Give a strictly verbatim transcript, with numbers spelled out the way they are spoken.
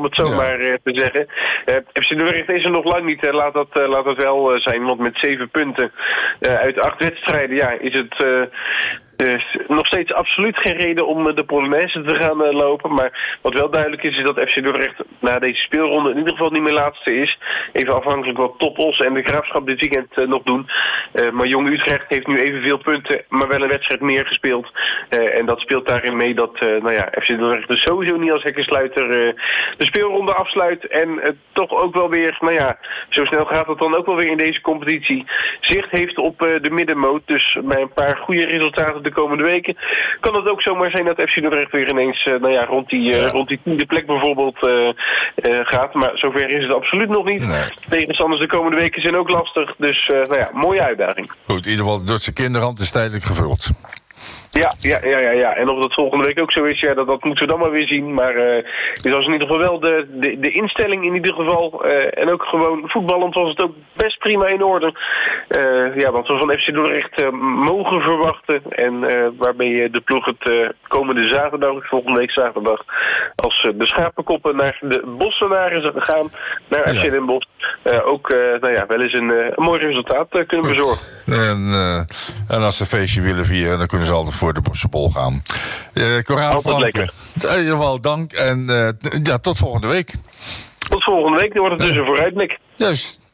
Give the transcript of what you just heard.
het zo Ja. maar uh, te zeggen. Uh, F C Dordrecht is er nog lang niet, uh, laat, dat, uh, laat dat wel uh, zijn. Want met zeven punten uh, uit acht wedstrijden ja, is het... Uh, Dus nog steeds absoluut geen reden om de Polonaise te gaan uh, lopen. Maar wat wel duidelijk is, is dat F C Dordrecht na deze speelronde in ieder geval niet meer laatste is. Even afhankelijk wat Top Os en de Graafschap dit weekend uh, nog doen. Uh, maar Jong Utrecht heeft nu evenveel punten, maar wel een wedstrijd meer gespeeld. Uh, en dat speelt daarin mee dat uh, nou ja, F C Dordrecht dus sowieso niet als hekkensluiter uh, de speelronde afsluit. En uh, toch ook wel weer, nou ja, zo snel gaat het dan ook wel weer in deze competitie. Zicht heeft op uh, de middenmoot. Dus bij een paar goede resultaten de komende weken kan het ook zomaar zijn dat F C Dordrecht weer ineens uh, nou ja, rond die, uh, Ja. rond die tiende plek bijvoorbeeld uh, uh, gaat. Maar zover is het absoluut nog niet. Nee. Tegenstanders de komende weken zijn ook lastig. Dus uh, nou ja, mooie uitdaging. Goed, in ieder geval, de Dordtse kinderhand is tijdelijk gevuld. Ja, ja, ja, ja, ja. En of dat volgende week ook zo is, ja, dat, dat moeten we dan maar weer zien. Maar uh, dus was in ieder geval wel de, de, de instelling in ieder geval. Uh, en ook gewoon voetballend was het ook best prima in orde. Uh, ja, wat we van F C Dordrecht uh, mogen verwachten. En uh, waarbij de ploeg het uh, komende zaterdag, volgende week zaterdag, als uh, de schapenkoppen naar de Bossenaren gaan, naar F C Den Bosch, uh, ook uh, nou ja, wel eens een, uh, een mooi resultaat uh, kunnen bezorgen. En, uh, en als ze een feestje willen vieren, dan kunnen ze altijd voor de Bossenbol gaan. Uh, Corrado Franke, in ieder geval dank en uh, ja, tot volgende week. Tot volgende week, dan wordt het dus een vooruitblik. Juist.